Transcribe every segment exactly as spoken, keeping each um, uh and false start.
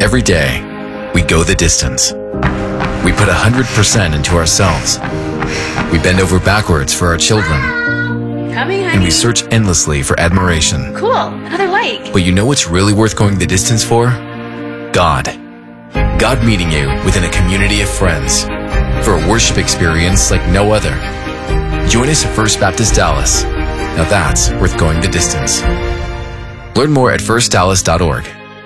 Every day, we go the distance. We put one hundred percent into ourselves. We bend over backwards for our children. Coming, honey. And we search endlessly for admiration. Cool, another like. But you know what's really worth going the distance for? God. God meeting you within a community of friends for a worship experience like no other. Join us at First Baptist Dallas. Now that's worth going the distance. Learn more at first dallas dot org.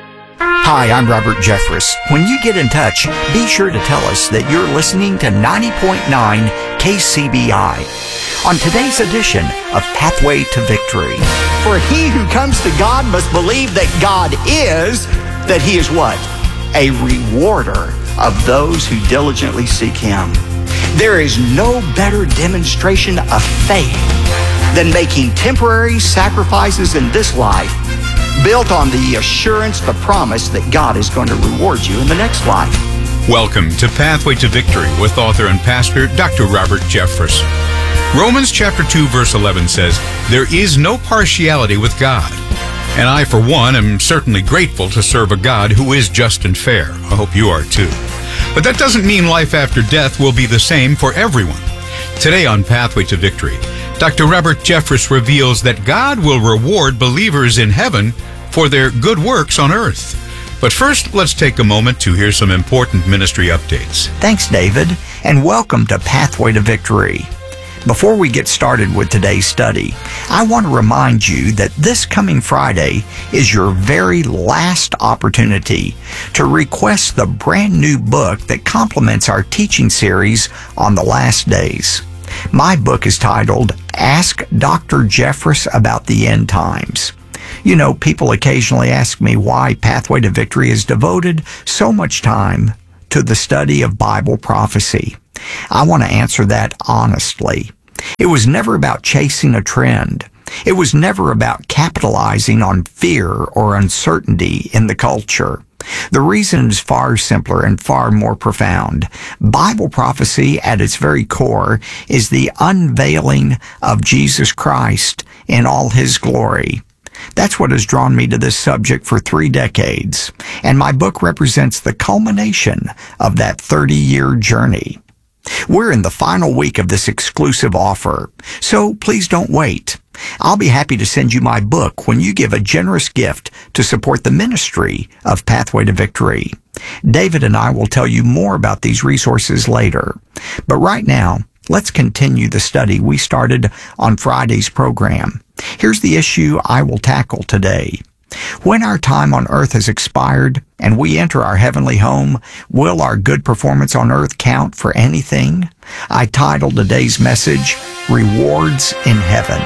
Hi, I'm Robert Jeffress. When you get in touch, be sure to tell us that you're listening to ninety point nine K C B I on today's edition of Pathway to Victory. For he who comes to God must believe that God is, that he is what? A rewarder of those who diligently seek him. There is no better demonstration of faith than making temporary sacrifices in this life built on the assurance, the promise that God is going to reward you in the next life. Welcome to Pathway to Victory with author and pastor Doctor Robert Jeffress. Romans chapter two verse eleven says, "There is no partiality with God." And I, for one, am certainly grateful to serve a God who is just and fair. I hope you are too. But that doesn't mean life after death will be the same for everyone. Today on Pathway to Victory, Doctor Robert Jeffress reveals that God will reward believers in heaven for their good works on earth. But first, let's take a moment to hear some important ministry updates. Thanks, David, and welcome to Pathway to Victory. Before we get started with today's study, I want to remind you that this coming Friday is your very last opportunity to request the brand new book that complements our teaching series on the last days. My book is titled Ask Doctor Jeffress About the End Times. You know, people occasionally ask me why Pathway to Victory has devoted so much time to the study of Bible prophecy. I want to answer that honestly. It was never about chasing a trend. It was never about capitalizing on fear or uncertainty in the culture. The reason is far simpler and far more profound. Bible prophecy at its very core is the unveiling of Jesus Christ in all his glory. That's what has drawn me to this subject for three decades, and my book represents the culmination of that thirty-year journey. We're in the final week of this exclusive offer, so please don't wait. I'll be happy to send you my book when you give a generous gift to support the ministry of Pathway to Victory. David and I will tell you more about these resources later. But right now, let's continue the study we started on Friday's program. Here's the issue I will tackle today. When our time on earth has expired and we enter our heavenly home, will our good performance on earth count for anything? I titled today's message, Rewards in Heaven.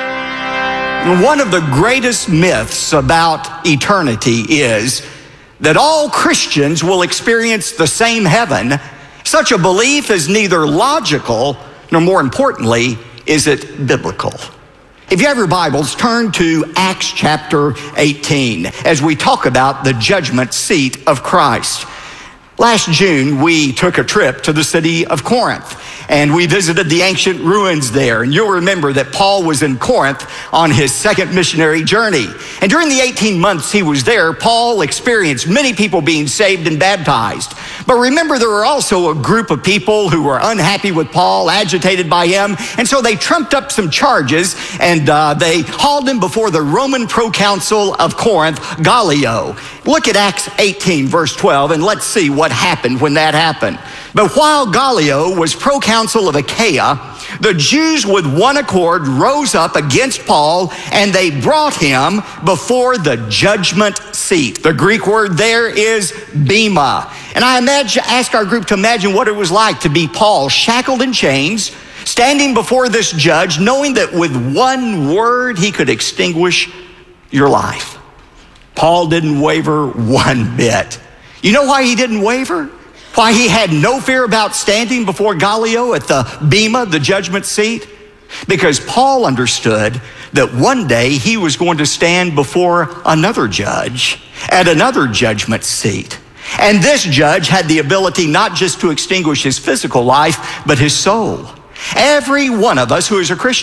One of the greatest myths about eternity is that all Christians will experience the same heaven. Such a belief is neither logical, nor more importantly, is it biblical. If you have your Bibles, turn to Acts chapter eighteen as we talk about the judgment seat of Christ. Last June, we took a trip to the city of Corinth, and we visited the ancient ruins there. And you'll remember that Paul was in Corinth on his second missionary journey. And during the eighteen months he was there, Paul experienced many people being saved and baptized. But remember, there were also a group of people who were unhappy with Paul, agitated by him. And so they trumped up some charges, and uh, they hauled him before the Roman proconsul of Corinth, Gallio. Look at Acts eighteen, verse twelve, and let's see what happened when that happened. But while Gallio was proconsul of Achaia, the Jews with one accord rose up against Paul, and they brought him before the judgment seat. The Greek word there is bema. And I imagine, ask our group to imagine what it was like to be Paul, shackled in chains, standing before this judge, knowing that with one word he could extinguish your life. Paul didn't waver one bit. You know why he didn't waver? Why he had no fear about standing before Gallio at the bema, the judgment seat? Because Paul understood that one day he was going to stand before another judge at another judgment seat. And this judge had the ability not just to extinguish his physical life, but his soul. Every one of us who is a Christian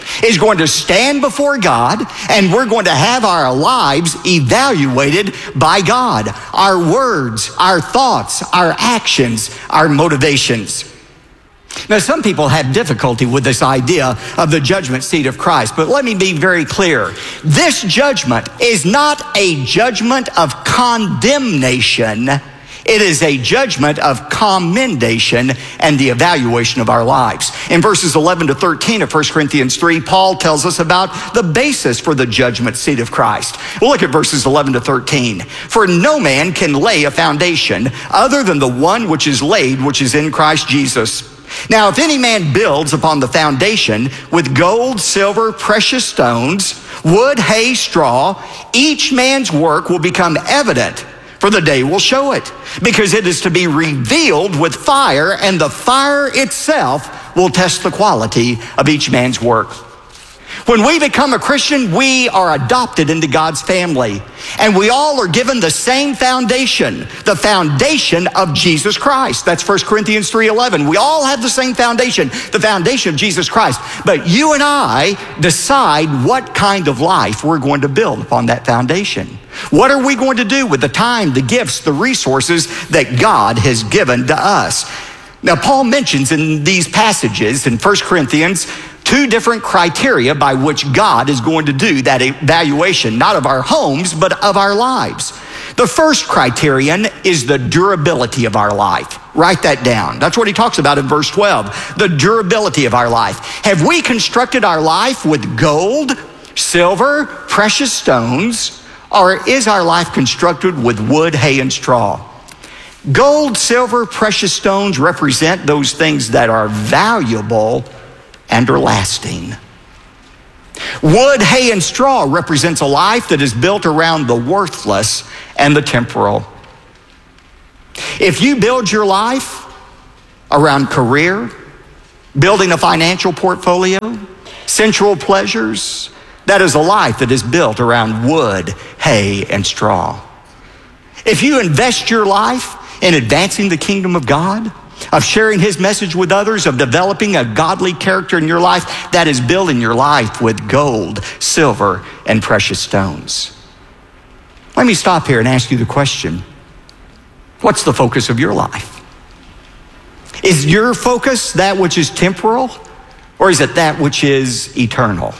is going to stand before God, and we're going to have our lives evaluated by God. Our words, our thoughts, our actions, our motivations. Now, some people have difficulty with this idea of the judgment seat of Christ, but let me be very clear. This judgment is not a judgment of condemnation. It is a judgment of commendation and the evaluation of our lives. In verses eleven to thirteen of First Corinthians three, Paul tells us about the basis for the judgment seat of Christ. We'll look at verses eleven to thirteen. For no man can lay a foundation other than the one which is laid, which is in Christ Jesus. Now, if any man builds upon the foundation with gold, silver, precious stones, wood, hay, straw, each man's work will become evident, for the day will show it, because it is to be revealed with fire, and the fire itself will test the quality of each man's work. When we become a Christian, we are adopted into God's family, and we all are given the same foundation, the foundation of Jesus Christ. That's First Corinthians three eleven. We all have the same foundation, the foundation of Jesus Christ. But you and I decide what kind of life we're going to build upon that foundation. What are we going to do with the time, the gifts, the resources that God has given to us? Now, Paul mentions in these passages in First Corinthians two different criteria by which God is going to do that evaluation, not of our homes, but of our lives. The first criterion is the durability of our life. Write that down. That's what he talks about in verse twelve, the durability of our life. Have we constructed our life with gold, silver, precious stones, or is our life constructed with wood, hay, and straw? Gold, silver, precious stones represent those things that are valuable and are lasting. Wood, hay, and straw represents a life that is built around the worthless and the temporal. If you build your life around career, building a financial portfolio, sensual pleasures, that is a life that is built around wood, hay, and straw. If you invest your life in advancing the kingdom of God, of sharing his message with others, of developing a godly character in your life, that is building your life with gold, silver, and precious stones. Let me stop here and ask you the question, what's the focus of your life? Is your focus that which is temporal, or is it that which is eternal?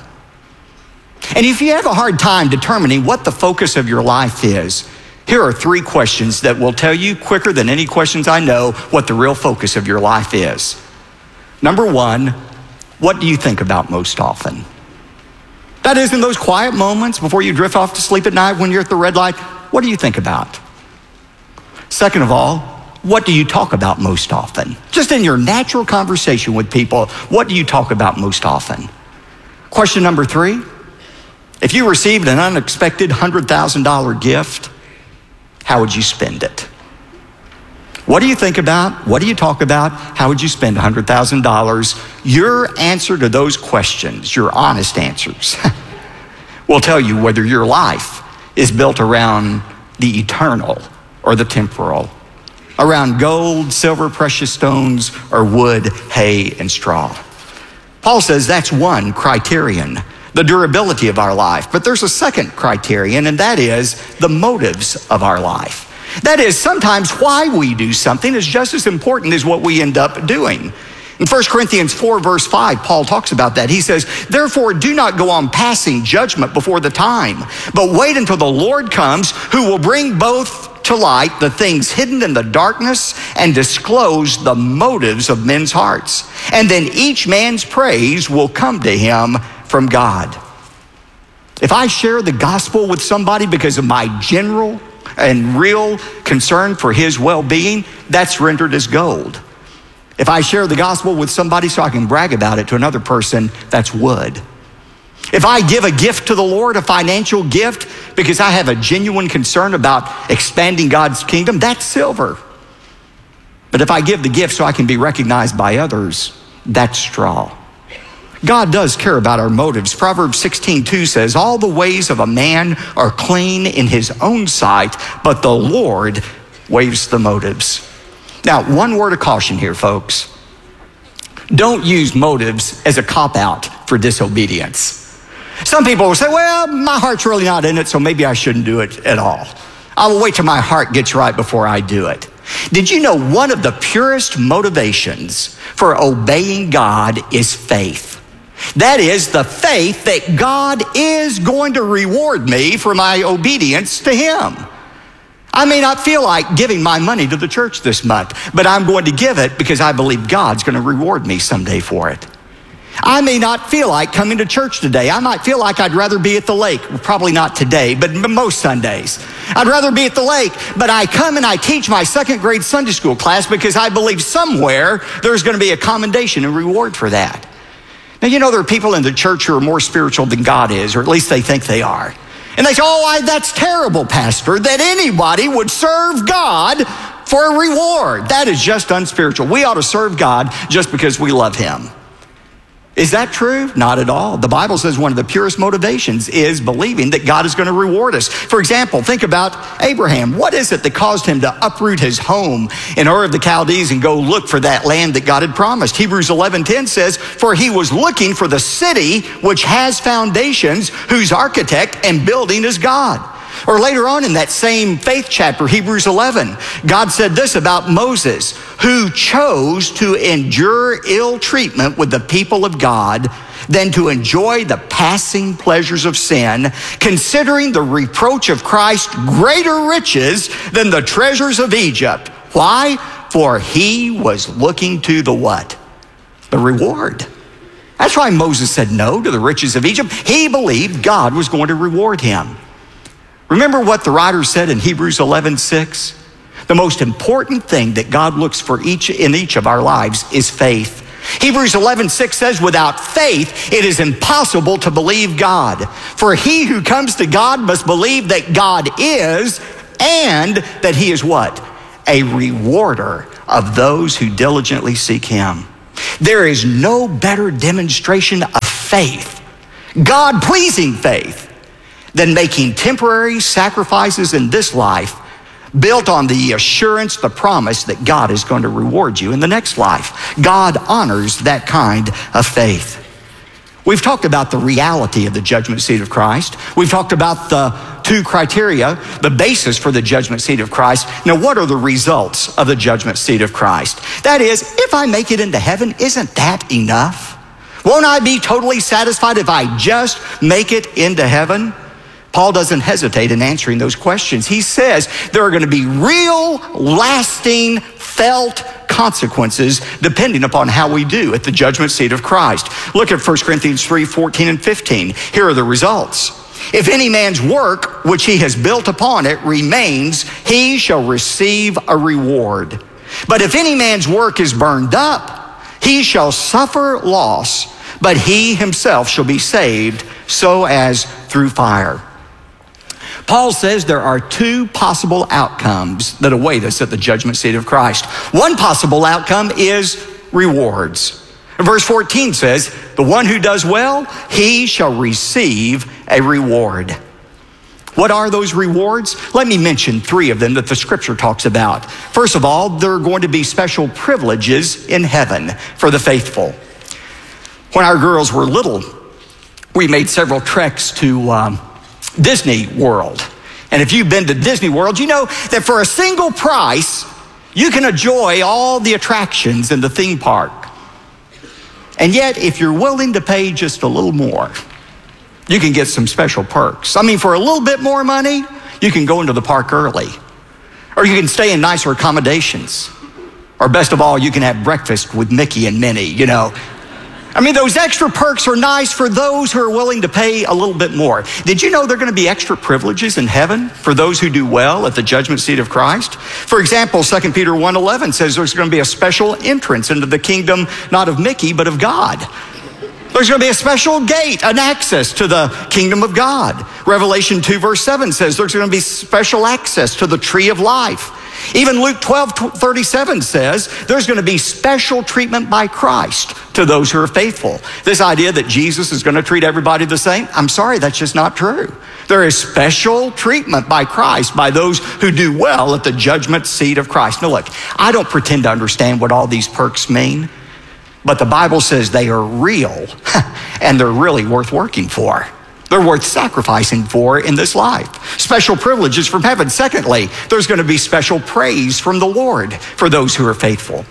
And if you have a hard time determining what the focus of your life is, here are three questions that will tell you quicker than any questions I know what the real focus of your life is. Number one, what do you think about most often? That is, in those quiet moments before you drift off to sleep at night when you're at the red light, what do you think about? Second of all, what do you talk about most often? Just in your natural conversation with people, what do you talk about most often? Question number three, if you received an unexpected one hundred thousand dollars gift, how would you spend it? What do you think about? What do you talk about? How would you spend one hundred thousand dollars? Your answer to those questions, your honest answers, will tell you whether your life is built around the eternal or the temporal, around gold, silver, precious stones, or wood, hay, and straw. Paul says that's one criterion, the durability of our life. But there's a second criterion, and that is the motives of our life. That is, sometimes why we do something is just as important as what we end up doing. In First Corinthians four, verse five, Paul talks about that. He says, therefore, do not go on passing judgment before the time, but wait until the Lord comes, who will bring both to light the things hidden in the darkness and disclose the motives of men's hearts. And then each man's praise will come to him from God. If I share the gospel with somebody because of my general and real concern for his well-being, that's rendered as gold. If I share the gospel with somebody so I can brag about it to another person, that's wood. If I give a gift to the Lord, a financial gift, because I have a genuine concern about expanding God's kingdom, that's silver. But if I give the gift so I can be recognized by others, that's straw. God does care about our motives. Proverbs sixteen two says, all the ways of a man are clean in his own sight, but the Lord weighs the motives. Now, one word of caution here, folks. Don't use motives as a cop-out for disobedience. Some people will say, well, my heart's really not in it, so maybe I shouldn't do it at all. I will wait till my heart gets right before I do it. Did you know one of the purest motivations for obeying God is faith? That is the faith that God is going to reward me for my obedience to Him. I may not feel like giving my money to the church this month, but I'm going to give it because I believe God's going to reward me someday for it. I may not feel like coming to church today. I might feel like I'd rather be at the lake. Probably not today, but most Sundays. I'd rather be at the lake, but I come and I teach my second grade Sunday school class because I believe somewhere there's going to be a commendation and reward for that. Now, you know, there are people in the church who are more spiritual than God is, or at least they think they are. And they say, oh, I, that's terrible, Pastor, that anybody would serve God for a reward. That is just unspiritual. We ought to serve God just because we love Him. Is that true? Not at all. The Bible says one of the purest motivations is believing that God is going to reward us. For example, think about Abraham. What is it that caused him to uproot his home in Ur of the Chaldees and go look for that land that God had promised? Hebrews eleven ten says, for he was looking for the city which has foundations, whose architect and building is God. Or later on in that same faith chapter, Hebrews eleven, God said this about Moses, who chose to endure ill treatment with the people of God than to enjoy the passing pleasures of sin, considering the reproach of Christ greater riches than the treasures of Egypt. Why? For he was looking to the what? The reward. That's why Moses said no to the riches of Egypt. He believed God was going to reward him. Remember what the writer said in Hebrews eleven six? The most important thing that God looks for each in each of our lives is faith. Hebrews eleven six says, without faith, it is impossible to believe God. For he who comes to God must believe that God is, and that He is what? A rewarder of those who diligently seek Him. There is no better demonstration of faith, God-pleasing faith, than making temporary sacrifices in this life built on the assurance, the promise that God is going to reward you in the next life. God honors that kind of faith. We've talked about the reality of the judgment seat of Christ. We've talked about the two criteria, the basis for the judgment seat of Christ. Now, what are the results of the judgment seat of Christ? That is, if I make it into heaven, isn't that enough? Won't I be totally satisfied if I just make it into heaven? Paul doesn't hesitate in answering those questions. He says there are going to be real, lasting, felt consequences depending upon how we do at the judgment seat of Christ. Look at First Corinthians three fourteen and fifteen. Here are the results. If any man's work which he has built upon it remains, he shall receive a reward. But if any man's work is burned up, he shall suffer loss, but he himself shall be saved, so as through fire. Paul says there are two possible outcomes that await us at the judgment seat of Christ. One possible outcome is rewards. Verse fourteen says, the one who does well, he shall receive a reward. What are those rewards? Let me mention three of them that the scripture talks about. First of all, there are going to be special privileges in heaven for the faithful. When our girls were little, we made several treks to um, Disney World. And if you've been to Disney World, you know that for a single price, you can enjoy all the attractions in the theme park. And yet, if you're willing to pay just a little more, you can get some special perks. I mean, for a little bit more money, you can go into the park early. Or you can stay in nicer accommodations. Or best of all, you can have breakfast with Mickey and Minnie, you know. I mean, those extra perks are nice for those who are willing to pay a little bit more. Did you know there are going to be extra privileges in heaven for those who do well at the judgment seat of Christ? For example, Second Peter one eleven says there's going to be a special entrance into the kingdom, not of Mickey, but of God. There's going to be a special gate, an access to the kingdom of God. Revelation two verse seven says there's going to be special access to the tree of life. Even Luke twelve thirty-seven says there's going to be special treatment by Christ to those who are faithful. This idea that Jesus is going to treat everybody the same, I'm sorry, that's just not true. There is special treatment by Christ by those who do well at the judgment seat of Christ. Now look, I don't pretend to understand what all these perks mean, but the Bible says they are real and they're really worth working for. They're worth sacrificing for in this life. Special privileges from heaven. Secondly, there's going to be special praise from the Lord for those who are faithful.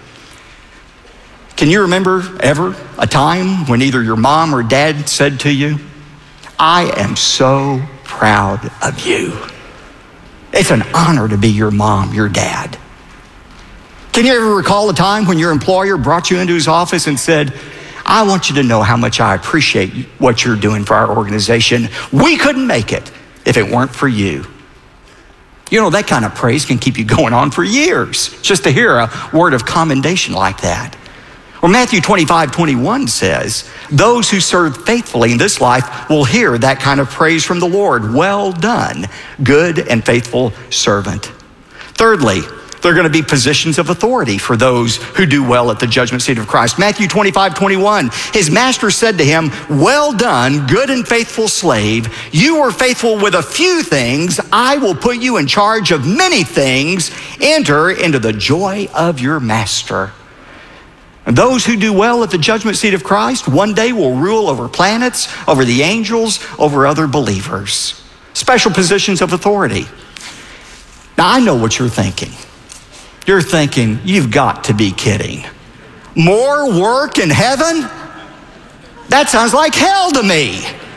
Can you remember ever a time when either your mom or dad said to you, I am so proud of you. It's an honor to be your mom, your dad. Can you ever recall a time when your employer brought you into his office and said, I want you to know how much I appreciate what you're doing for our organization. We couldn't make it if it weren't for you. You know, that kind of praise can keep you going on for years, just to hear a word of commendation like that. Or Matthew twenty-five twenty-one says, those who serve faithfully in this life will hear that kind of praise from the Lord. Well done, good and faithful servant. Thirdly, there are going to be positions of authority for those who do well at the judgment seat of Christ. Matthew twenty-five twenty-one, his master said to him, well done, good and faithful slave. You were faithful with a few things. I will put you in charge of many things. Enter into the joy of your master. And those who do well at the judgment seat of Christ one day will rule over planets, over the angels, over other believers. Special positions of authority. Now, I know what you're thinking. You're thinking, you've got to be kidding. More work in heaven? That sounds like hell to me.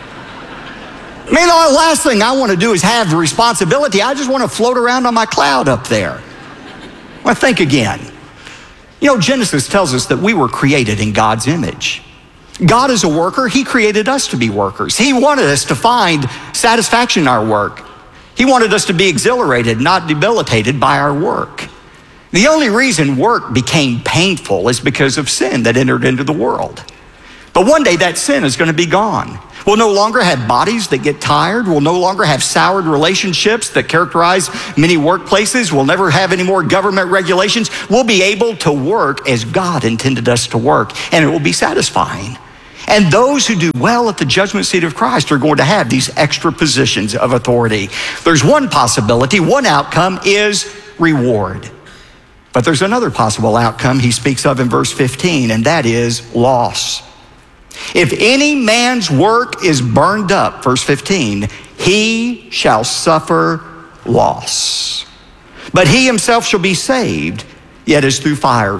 I mean, the last thing I want to do is have the responsibility. I just want to float around on my cloud up there. Well, think again. You know, Genesis tells us that we were created in God's image. God is a worker. He created us to be workers. He wanted us to find satisfaction in our work. He wanted us to be exhilarated, not debilitated by our work. The only reason work became painful is because of sin that entered into the world. But one day that sin is going to be gone. We'll no longer have bodies that get tired. We'll no longer have soured relationships that characterize many workplaces. We'll never have any more government regulations. We'll be able to work as God intended us to work, and it will be satisfying. And those who do well at the judgment seat of Christ are going to have these extra positions of authority. There's one possibility, one outcome is reward. But there's another possible outcome he speaks of in verse fifteen, and that is loss. If any man's work is burned up, verse fifteen, he shall suffer loss. But he himself shall be saved, yet as through fire.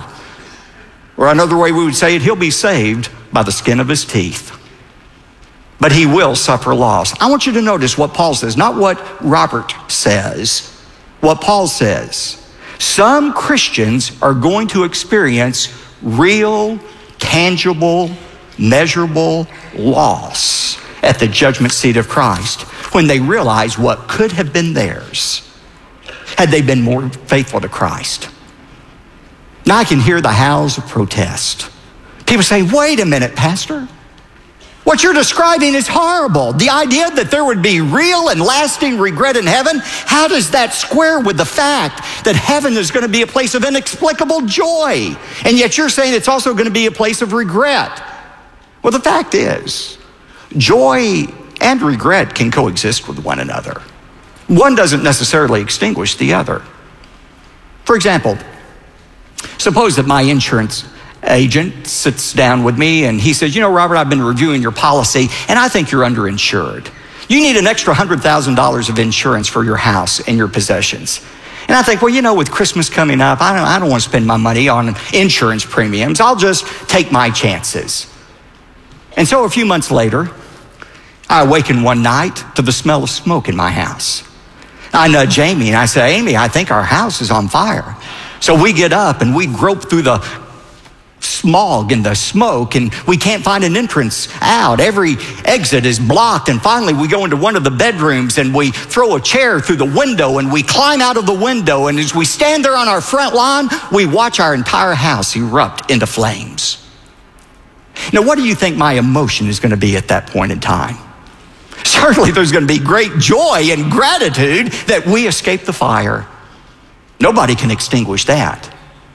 Or another way we would say it, he'll be saved by the skin of his teeth. But he will suffer loss. I want you to notice what Paul says, not what Robert says, what Paul says. Some Christians are going to experience real, tangible, measurable loss at the judgment seat of Christ when they realize what could have been theirs had they been more faithful to Christ. Now I can hear the howls of protest. People say, wait a minute, Pastor. What you're describing is horrible. The idea that there would be real and lasting regret in heaven, how does that square with the fact that heaven is going to be a place of inexplicable joy? And yet you're saying it's also going to be a place of regret. Well, the fact is, joy and regret can coexist with one another. One doesn't necessarily extinguish the other. For example, suppose that my insurance agent sits down with me and he says, you know, Robert, I've been reviewing your policy and I think you're underinsured. You need an extra one hundred thousand dollars of insurance for your house and your possessions. And I think, well, you know, with Christmas coming up, I don't, I don't want to spend my money on insurance premiums. I'll just take my chances. And so a few months later, I awaken one night to the smell of smoke in my house. I nudge Amy and I say, Amy, I think our house is on fire. So we get up and we grope through the smog and the smoke and we can't find an entrance out. Every exit is blocked, and finally we go into one of the bedrooms and we throw a chair through the window and we climb out of the window, and as we stand there on our front lawn, we watch our entire house erupt into flames. Now, what do you think my emotion is going to be at that point in time? Certainly there's going to be great joy and gratitude that we escaped the fire. Nobody can extinguish that.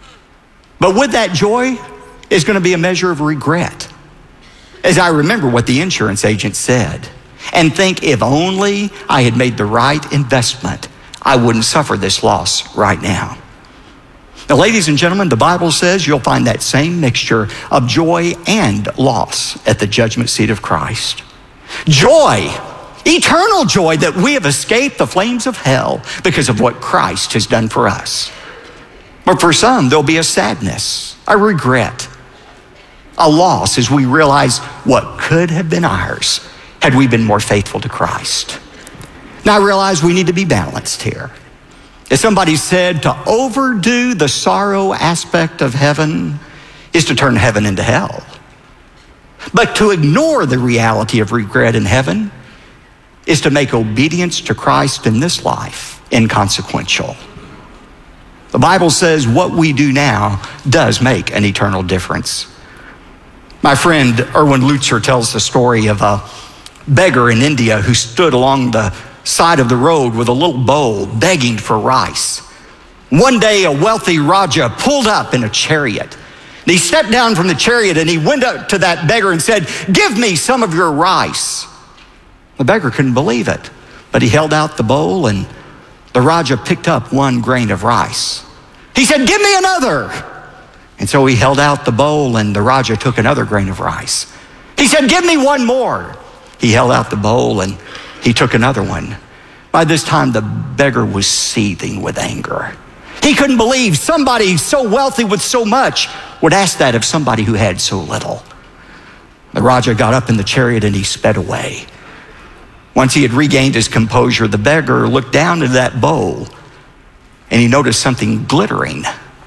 But with that joy is going to be a measure of regret, as I remember what the insurance agent said and think, if only I had made the right investment, I wouldn't suffer this loss right now. Now, ladies and gentlemen, the Bible says you'll find that same mixture of joy and loss at the judgment seat of Christ. Joy, eternal joy that we have escaped the flames of hell because of what Christ has done for us. But for some, there'll be a sadness, a regret, a loss as we realize what could have been ours had we been more faithful to Christ. Now, I realize we need to be balanced here. As somebody said, to overdo the sorrow aspect of heaven is to turn heaven into hell. But to ignore the reality of regret in heaven is to make obedience to Christ in this life inconsequential. The Bible says what we do now does make an eternal difference. My friend Erwin Lutzer tells the story of a beggar in India who stood along the side of the road with a little bowl begging for rice. One day a wealthy Raja pulled up in a chariot. And he stepped down from the chariot and he went up to that beggar and said, "Give me some of your rice." The beggar couldn't believe it, but he held out the bowl and the Raja picked up one grain of rice. He said, "Give me another." And so he held out the bowl and the Raja took another grain of rice. He said, "Give me one more." He held out the bowl and he took another one. By this time, the beggar was seething with anger. He couldn't believe somebody so wealthy with so much would ask that of somebody who had so little. The Raja got up in the chariot and he sped away. Once he had regained his composure, the beggar looked down into that bowl and he noticed something glittering.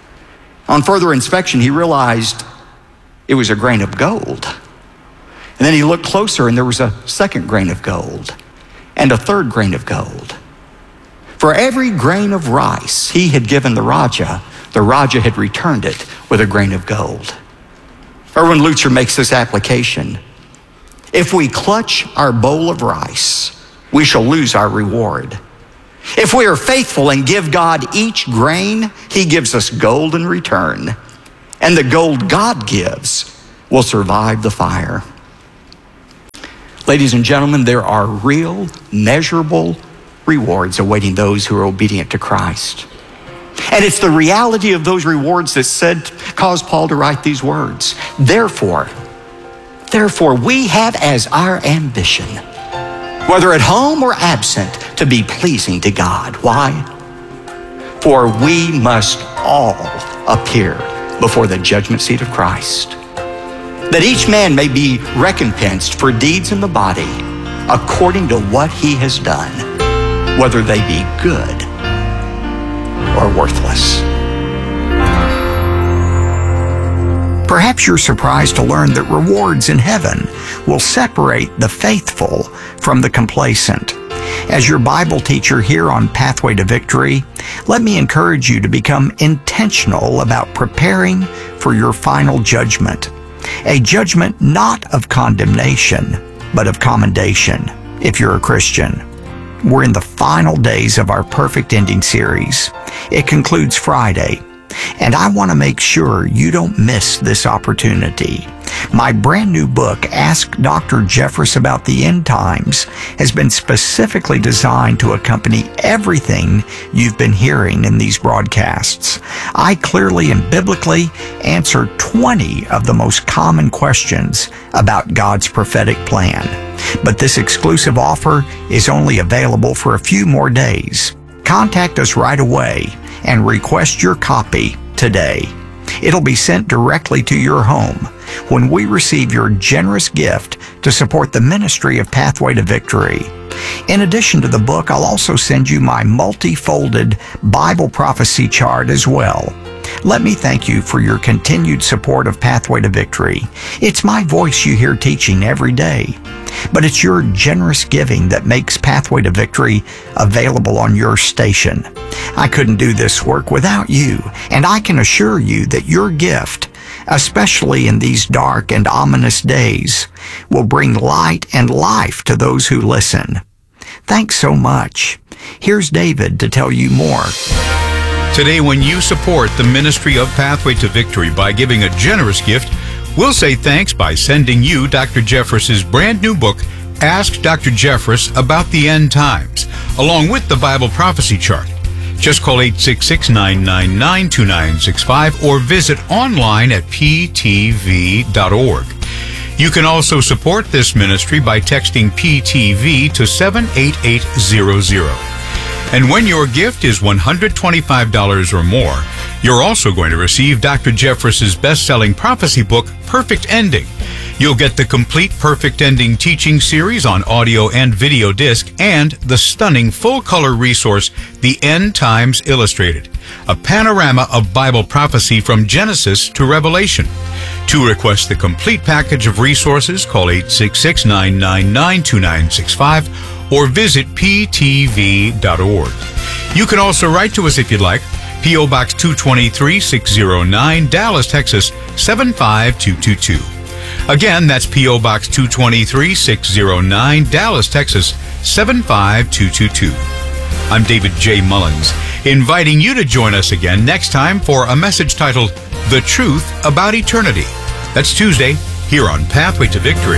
On further inspection, he realized it was a grain of gold. And then he looked closer and there was a second grain of gold and a third grain of gold. For every grain of rice he had given the Raja, the Raja had returned it with a grain of gold. Erwin Lutzer makes this application. If we clutch our bowl of rice, we shall lose our reward. If we are faithful and give God each grain, he gives us gold in return. And the gold God gives will survive the fire. Ladies and gentlemen, there are real, measurable rewards awaiting those who are obedient to Christ. And it's the reality of those rewards that said, caused Paul to write these words. Therefore, therefore, we have as our ambition, whether at home or absent, to be pleasing to God. Why? For we must all appear before the judgment seat of Christ, that each man may be recompensed for deeds in the body according to what he has done, whether they be good or worthless. Perhaps you're surprised to learn that rewards in heaven will separate the faithful from the complacent. As your Bible teacher here on Pathway to Victory, let me encourage you to become intentional about preparing for your final judgment. A judgment not of condemnation, but of commendation, if you're a Christian. We're in the final days of our Perfect Ending series. It concludes Friday, and I want to make sure you don't miss this opportunity. My brand new book, Ask Doctor Jeffress About the End Times, has been specifically designed to accompany everything you've been hearing in these broadcasts. I clearly and biblically answer twenty of the most common questions about God's prophetic plan. But this exclusive offer is only available for a few more days. Contact us right away and request your copy today. It'll be sent directly to your home when we receive your generous gift to support the ministry of Pathway to Victory. In addition to the book, I'll also send you my multi-folded Bible prophecy chart as well. Let me thank you for your continued support of Pathway to Victory. It's my voice you hear teaching every day, but it's your generous giving that makes Pathway to Victory available on your station. I couldn't do this work without you, and I can assure you that your gift, especially in these dark and ominous days, will bring light and life to those who listen. Thanks so much. Here's David to tell you more. Today, when you support the ministry of Pathway to Victory by giving a generous gift, we'll say thanks by sending you Doctor Jeffress's brand new book, Ask Doctor Jeffress About the End Times, along with the Bible prophecy chart. Just call eight six six, nine nine nine, two nine six five or visit online at p t v dot org. You can also support this ministry by texting P T V to seven eight eight zero zero. And when your gift is one hundred twenty-five dollars or more, you're also going to receive Doctor Jeffress's best-selling prophecy book, Perfect Ending. You'll get the complete Perfect Ending teaching series on audio and video disc and the stunning full-color resource, The End Times Illustrated, a panorama of Bible prophecy from Genesis to Revelation. To request the complete package of resources, call eight six six, nine nine nine, two nine six five or visit p t v dot org. You can also write to us if you'd like. P O. Box two twenty-three, six oh nine, Dallas, Texas, seven five two two two. Again, that's P O. Box two twenty-three, six oh nine, Dallas, Texas, seven five two two two. I'm David J. Mullins, inviting you to join us again next time for a message titled, The Truth About Eternity. That's Tuesday, here on Pathway to Victory.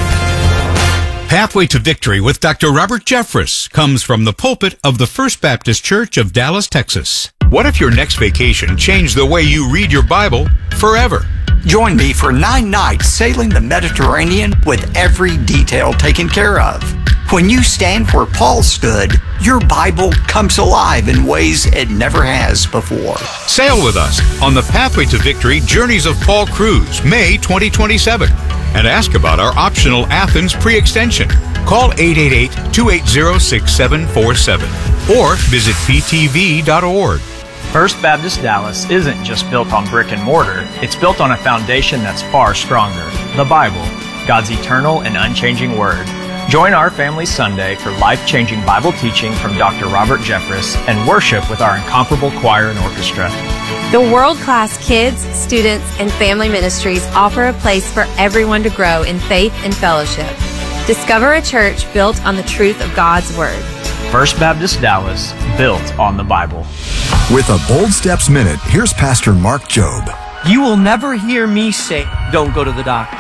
Pathway to Victory with Doctor Robert Jeffress comes from the pulpit of the First Baptist Church of Dallas, Texas. What if your next vacation changed the way you read your Bible forever? Join me for nine nights sailing the Mediterranean with every detail taken care of. When you stand where Paul stood, your Bible comes alive in ways it never has before. Sail with us on the Pathway to Victory Journeys of Paul Cruise, May twenty twenty-seven, and ask about our optional Athens pre-extension. Call eight eight eight, two eight zero, six seven four seven or visit p t v dot org. First Baptist Dallas isn't just built on brick and mortar. It's built on a foundation that's far stronger. The Bible, God's eternal and unchanging Word. Join our family Sunday for life-changing Bible teaching from Doctor Robert Jeffress and worship with our incomparable choir and orchestra. The world-class kids, students, and family ministries offer a place for everyone to grow in faith and fellowship. Discover a church built on the truth of God's Word. First Baptist Dallas, built on the Bible. With a Bold Steps Minute, here's Pastor Mark Jobe. You will never hear me say, don't go to the doctor.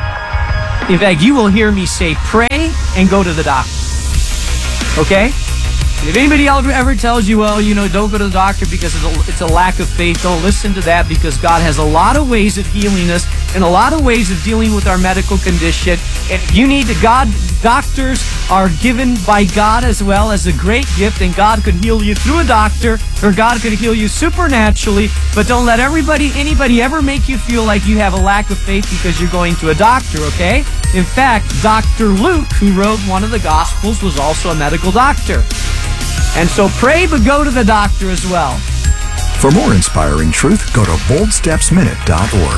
In fact, you will hear me say, pray and go to the doctor. Okay? If anybody else ever tells you, well, you know, don't go to the doctor because it's a, it's a lack of faith, don't listen to that, because God has a lot of ways of healing us and a lot of ways of dealing with our medical condition. And if you need to, God, doctors are given by God as well as a great gift, and God could heal you through a doctor, or God could heal you supernaturally, but don't let everybody, anybody ever make you feel like you have a lack of faith because you're going to a doctor, okay? In fact, Doctor Luke, who wrote one of the Gospels, was also a medical doctor. And so pray, but go to the doctor as well. For more inspiring truth, go to bold steps minute dot org.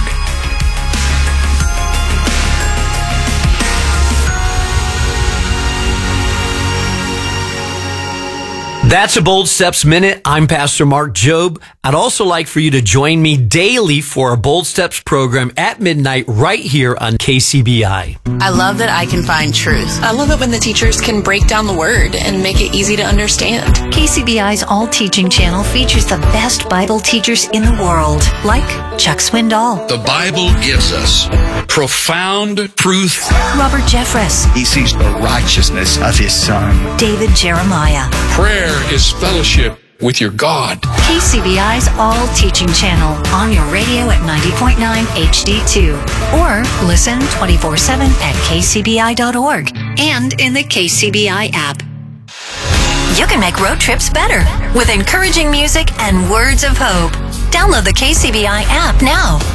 That's a Bold Steps Minute. I'm Pastor Mark Jobe. I'd also like for you to join me daily for a Bold Steps program at midnight right here on K C B I. I love that I can find truth. I love it when the teachers can break down the Word and make it easy to understand. K C B I's All Teaching channel features the best Bible teachers in the world, like Chuck Swindoll. The Bible gives us profound truth. Robert Jeffress. He sees the righteousness of his Son. David Jeremiah. Prayer is fellowship with your God. K C B I's All Teaching channel on your radio at ninety point nine H D two. Or listen twenty-four seven at k c b i dot org and in the K C B I app. You can make road trips better with encouraging music and words of hope. Download the K C B I app now.